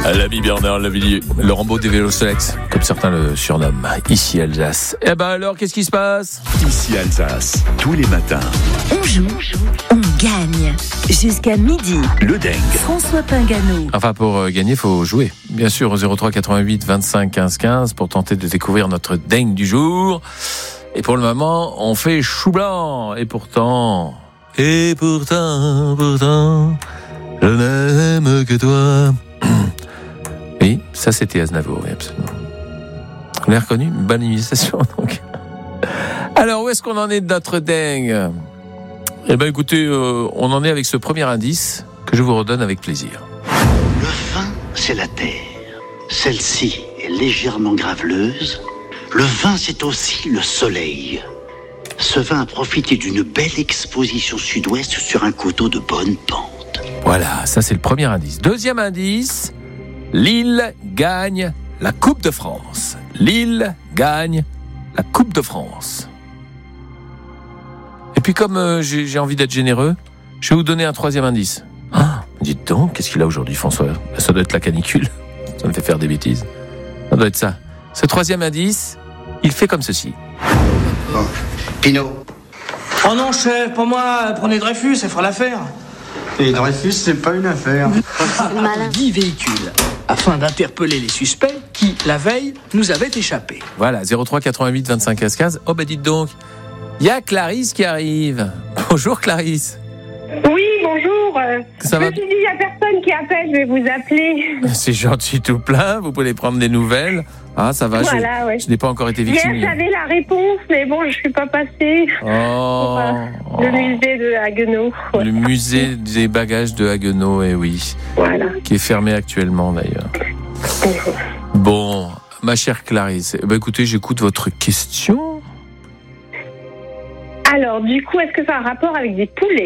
L'ami Bernard, le Rambo des vélos Solex, comme certains le surnomment, ici Alsace. Eh ben alors, qu'est-ce qui se passe ? Ici Alsace, tous les matins. On joue, on gagne. Jusqu'à midi. Le dingue. François Pingano. Enfin, pour gagner, il faut jouer. Bien sûr, au 03 88 25 15 15 pour tenter de découvrir notre dingue du jour. Et pour le moment, on fait chou blanc. Et pourtant, je n'aime que toi. Oui, ça c'était Aznavour, oui, absolument. Vous l'avez reconnu, une bonne imitation, donc. Alors, où est-ce qu'on en est de notre dingue ? Eh ben, écoutez, on en est avec ce premier indice que je vous redonne avec plaisir. Le vin, c'est la terre. Celle-ci est légèrement graveleuse. Le vin, c'est aussi le soleil. Ce vin a profité d'une belle exposition sud-ouest sur un coteau de bonne pente. Voilà, ça c'est le premier indice. Deuxième indice, Lille gagne la Coupe de France. Lille gagne la Coupe de France. Et puis comme j'ai envie d'être généreux, je vais vous donner un troisième indice. Ah, dites donc, qu'est-ce qu'il a aujourd'hui François ? Ça doit être la canicule. Ça me fait faire des bêtises. Ça doit être ça. Ce troisième indice, il fait comme ceci. Bon, Pinot. Oh non, chef, pour moi, prenez Dreyfus, ça fera l'affaire. Et Dreyfus, c'est pas une affaire. Malin. 10 véhicules, afin d'interpeller les suspects qui, la veille, nous avaient échappé. Voilà, 03 88 25 15 15. Oh, dites donc, il y a Clarisse qui arrive. Bonjour Clarisse. Oui, bonjour. Ça je va me suis dit, il n'y a personne qui appelle, je vais vous appeler. C'est gentil tout plein, vous pouvez prendre des nouvelles. Ah, ça va, Voilà, ouais. je n'ai pas encore été Hier, victime. j'avais la réponse, mais bon, je ne suis pas passée. Oh, Le musée de Haguenau. le musée des bagages de Haguenau, eh oui, Voilà. qui est fermé actuellement d'ailleurs. Bon, ma chère Clarisse, eh ben, écoutez, j'écoute votre question. Alors, du coup, est-ce que ça a un rapport avec des poulets ?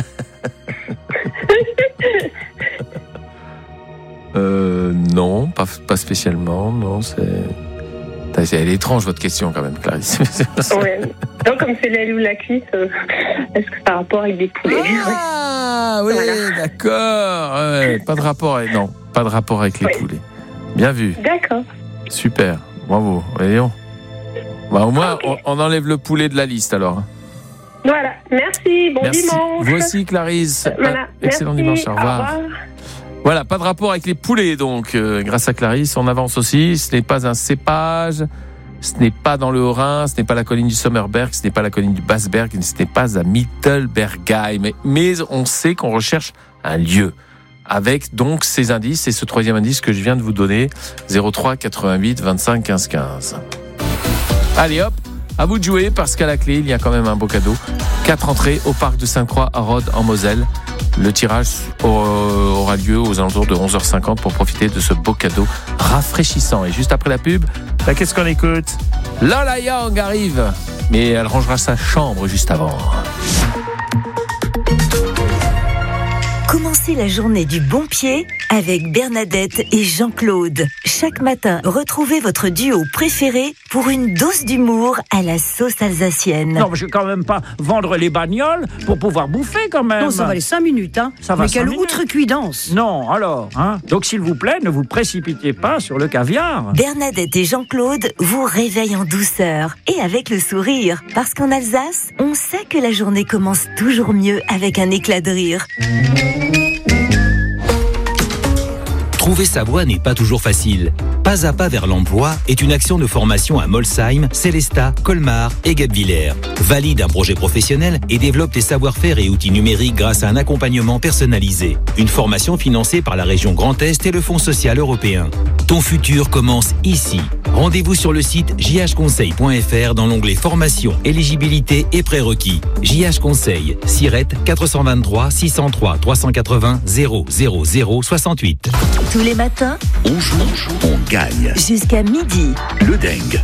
Non, pas spécialement, non, elle est étrange votre question quand même, Clarisse. Ouais. Donc, comme c'est l'aile ou la cuisse, est-ce que ça a un rapport avec des poulets ? Ah, oui, Voilà. d'accord. Ouais, pas de rapport avec les poulets. Bien vu. D'accord. Super, bravo. Voyons. Bah, au moins, Ok. on enlève le poulet de la liste alors. Voilà. Merci. Bon Merci. dimanche. Vous aussi, Clarisse. Voilà. Excellent Merci. dimanche. Au revoir. Voilà, pas de rapport avec les poulets donc. Grâce à Clarisse, on avance aussi. Ce n'est pas un cépage. Ce n'est pas dans le Haut-Rhin. Ce n'est pas la colline du Sommerberg. Ce n'est pas la colline du Basberg. Ce n'est pas à Mittelbergheim. Mais on sait qu'on recherche un lieu. Avec donc ces indices et ce troisième indice que je viens de vous donner. 03 88 25 15 15. Allez hop, à vous de jouer parce qu'à la clé, il y a quand même un beau cadeau. 4 entrées au parc de Sainte-Croix à Rhodes en Moselle. Le tirage aura lieu aux alentours de 11h50 pour profiter de ce beau cadeau rafraîchissant. Et juste après la pub, qu'est-ce qu'on écoute ? Lola Young arrive, mais elle rangera sa chambre juste avant. Commencez la journée du bon pied avec Bernadette et Jean-Claude. Chaque matin, retrouvez votre duo préféré pour une dose d'humour à la sauce alsacienne. Non, mais je vais quand même pas vendre les bagnoles pour pouvoir bouffer quand même. Non, ça va les 5 minutes, hein. Ça va Mais 5 quelle minutes. outrecuidance. Non, alors, hein. Donc s'il vous plaît, ne vous précipitez pas sur le caviar. Bernadette et Jean-Claude vous réveillent en douceur et avec le sourire. Parce qu'en Alsace, on sait que la journée commence toujours mieux avec un éclat de rire. Trouver sa voie n'est pas toujours facile. Pas à pas vers l'emploi est une action de formation à Molsheim, Célestat, Colmar et Guebwiller. Valide un projet professionnel et développe tes savoir-faire et outils numériques grâce à un accompagnement personnalisé. Une formation financée par la région Grand Est et le Fonds social européen. Ton futur commence ici. Rendez-vous sur le site jhconseil.fr dans l'onglet Formation, éligibilité et prérequis. JH Conseil, Sirette 423 603 380 000 68. Tous les matins, On joue, on gagne. jusqu'à midi. Le dingue.